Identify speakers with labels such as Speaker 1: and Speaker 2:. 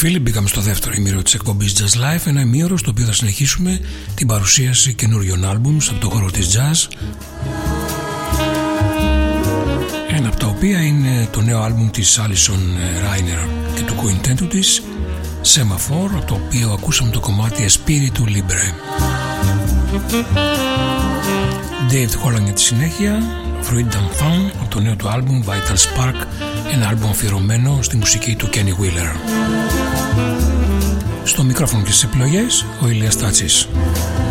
Speaker 1: φίλοι, μπήκαμε στο δεύτερο ημίωρο της εκπομπής Jazz Life, ένα ημίωρο στο οποίο θα συνεχίσουμε την παρουσίαση καινούριων άλμπουμς από το χώρο της jazz. Ένα από τα οποία είναι το νέο άλμπουμ της Alison Reiner και του κουιντέντου της, Semaphore, από το οποίο ακούσαμε το κομμάτι Espiritu Libre. David Holland για τη συνέχεια, Fruit d'Enfant, από το νέο του άλμπουμ Vital Spark, ένα άλμπουμ αφιερωμένο στη μουσική του Kenny Wheeler. Στο μικρόφωνο και στις επιλογές ο Ηλίας Τάτσης.